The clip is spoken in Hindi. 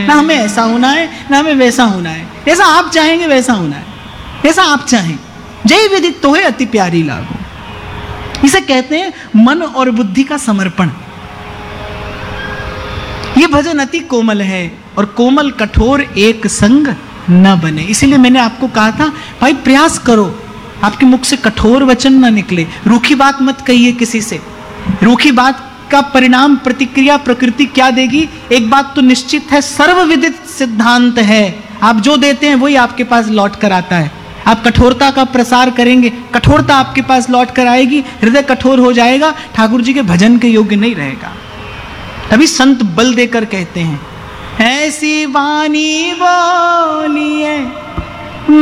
ना हमें ऐसा होना है ना हमें वैसा होना है, जैसा आप चाहेंगे वैसा होना है, जैसा आप चाहें। जय विदित तो है अति प्यारी लागो। इसे कहते हैं मन और बुद्धि का समर्पण। ये भजन अति कोमल है, और कोमल कठोर एक संग न बने। इसीलिए मैंने आपको कहा था भाई प्रयास करो, आपके मुख से कठोर वचन ना निकले, रूखी बात मत कहिए किसी से। रूखी बात का परिणाम प्रतिक्रिया प्रकृति क्या देगी, एक बात तो निश्चित है, सर्वविदित सिद्धांत है, आप जो देते हैं वही आपके पास लौट कर आता है। आप कठोरता का प्रसार करेंगे, कठोरता आपके पास लौट कर आएगी, हृदय कठोर हो जाएगा, ठाकुर जी के भजन के योग्य नहीं रहेगा। तभी संत बल देकर कहते हैं, ऐसी वाणी बोलिए